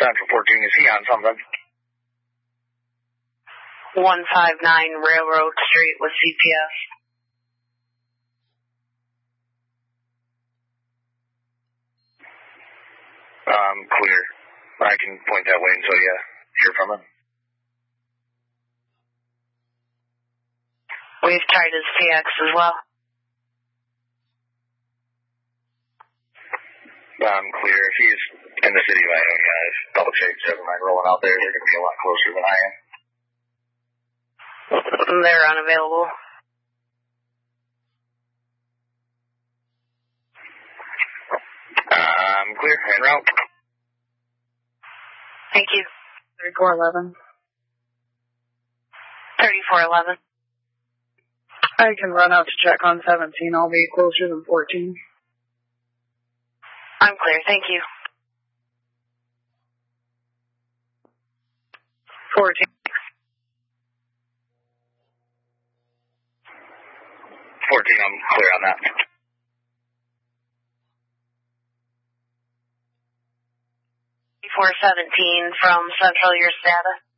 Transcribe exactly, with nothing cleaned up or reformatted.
Central fourteen, is he on something? one five nine Railroad Street with C P S. Um, clear. I can point that way until you hear from him. We've tried his P X as well. Um, clear. If he's in the city of Ionia, if double check seven nine rolling out there, they're going to be a lot closer than I am. They're unavailable. Um, clear. En route. Thank you. thirty-four eleven. thirty-four eleven. I can run out to check on seventeen. I'll be closer than fourteen. I'm clear. Thank you. fourteen. fourteen, I'm clear on that. four seventeen from Central, your status.